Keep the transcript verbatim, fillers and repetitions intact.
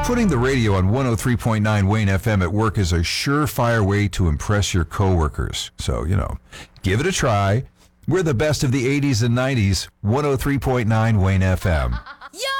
Putting the radio on one oh three point nine Wayne F M at work is a surefire way to impress your coworkers. So, you know, give it a try. We're the best of the eighties and nineties, one oh three point nine Wayne F M. Yo!